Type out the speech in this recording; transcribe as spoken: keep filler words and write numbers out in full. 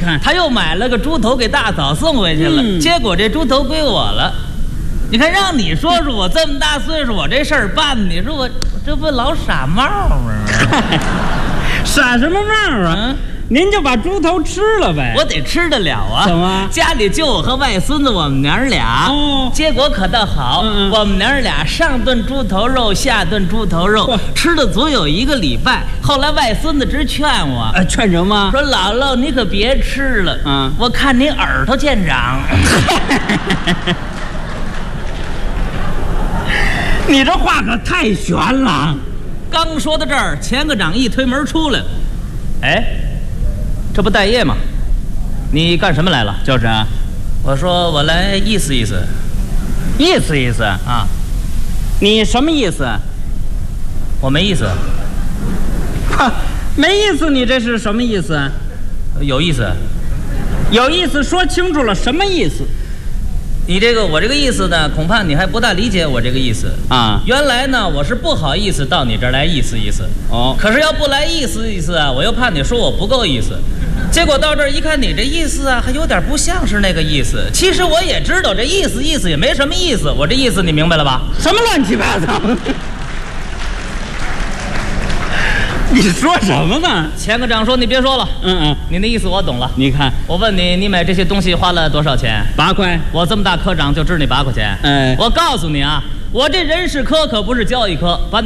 看， 他又买了个猪头给大嫂送回去了，嗯、结果这猪头归我了。你看，让你说说我这么大岁数，我这事儿办的，你说我这不老傻帽吗？ 傻什么帽啊？嗯，您就把猪头吃了呗。 我得吃得了啊。 怎么？ 家里就我和外孙子，我们娘俩。哦。结果可倒好，嗯嗯我们娘俩上顿猪头肉，下顿猪头肉，吃了足有一个礼拜。后来外孙子直劝我， 呃，劝什么？ 说姥姥你可别吃了，嗯，我看你耳朵见长。 你这话可太悬了。 刚说到这儿，钱科长一推门出来，哎，这不待业吗？你干什么来了？ 就是啊， 我说我来意思意思， 意思意思啊。你什么意思？ 我没意思。 没意思，你这是什么意思？ 有意思。 有意思，说清楚了，什么意思？ 你这个我这个意思呢，恐怕你还不大理解我这个意思啊。原来呢，我是不好意思到你这儿来意思意思。哦。可是要不来意思意思啊，我又怕你说我不够意思。结果到这儿一看，你这意思啊，还有点不像是那个意思。其实我也知道这意思意思也没什么意思。我这意思你明白了吧？ 什么乱七八糟？你说什么呢？ 钱科长说：“你别说了，嗯嗯，你的意思我懂了。 你看， 我问你，你买这些东西花了多少钱？ 八块。 我这么大科长就值你八块钱。哎，我告诉你啊，我这人事科可不是交易科，把你。”